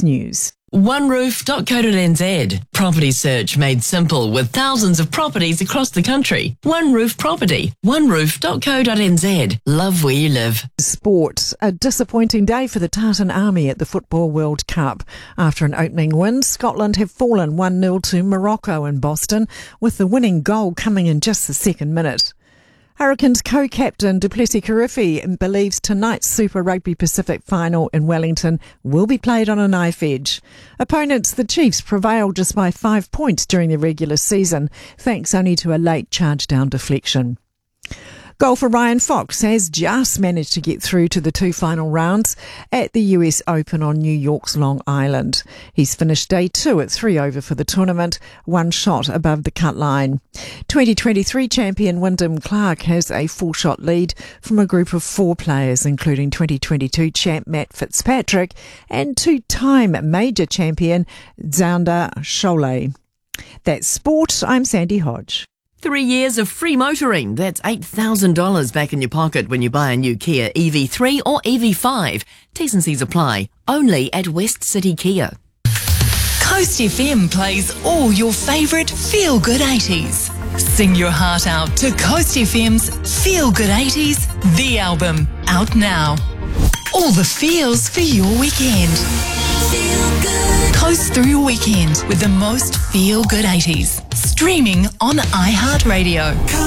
News. OneRoof.co.nz. Property search made simple with thousands of properties across the country. One Roof Property. OneRoof.co.nz. Love where you live. Sport. A disappointing day for the Tartan Army at the Football World Cup. After an opening win, Scotland have fallen 1-0 to Morocco in Boston, with the winning goal coming in just the second minute. Hurricanes co-captain Du Plessis-Kirifi believes tonight's Super Rugby Pacific final in Wellington will be played on a knife edge. Opponents, the Chiefs, prevailed just by 5 points during the regular season, thanks only to a late charge-down deflection. Golfer Ryan Fox has just managed to get through to the 2 final rounds at the US Open on New York's Long Island. He's finished day 2 at 3 over for the tournament, 1 shot above the cut line. 2023 champion Wyndham Clark has a 4-shot lead from a group of 4 players, including 2022 champ Matt Fitzpatrick and 2-time major champion Xander Schauffele. That's sport. I'm Sandy Hodge. 3 years of free motoring. That's $8,000 back in your pocket when you buy a new Kia EV3 or EV5. T's and C's apply. Only at West City Kia. Coast FM plays all your favourite feel-good 80s. Sing your heart out to Coast FM's Feel Good 80s, the album, out now. All the feels for your weekend. Feel good. Coast through your weekend with the most feel-good 80s. Streaming on iHeartRadio.